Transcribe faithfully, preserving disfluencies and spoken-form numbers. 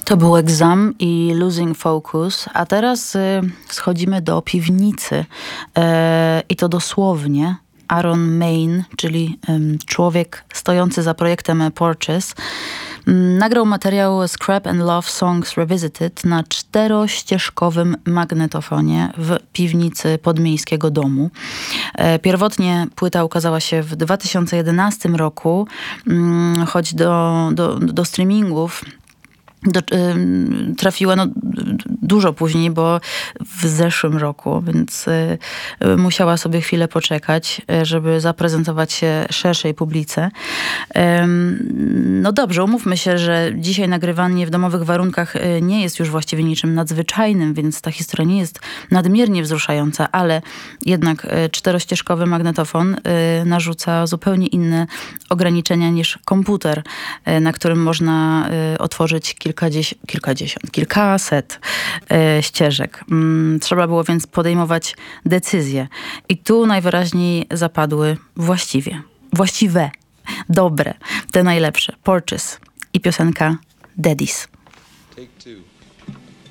To był Exam i Losing Focus, a teraz y, schodzimy do piwnicy y, i to dosłownie. Aaron Main, czyli y, człowiek stojący za projektem Porches, y, nagrał materiał Scrap and Love Songs Revisited na czterościeżkowym magnetofonie w piwnicy podmiejskiego domu. Y, pierwotnie płyta ukazała się w dwa tysiące jedenastym roku, y, choć do, do, do streamingów Do, y, trafiła no, dużo później, bo w zeszłym roku, więc y, y, musiała sobie chwilę poczekać, y, żeby zaprezentować się szerszej publice. Y, no dobrze, umówmy się, że dzisiaj nagrywanie w domowych warunkach y, nie jest już właściwie niczym nadzwyczajnym, więc ta historia nie jest nadmiernie wzruszająca, ale jednak y, czterościeżkowy magnetofon y, narzuca zupełnie inne ograniczenia niż komputer, y, na którym można y, otworzyć kilka Kilkadziesiąt, kilkadziesiąt, kilkaset e, ścieżek. Mm, trzeba było więc podejmować decyzje. I tu najwyraźniej zapadły właściwie. Właściwe. Dobre. Te najlepsze. Porches i piosenka Daddies. Take two.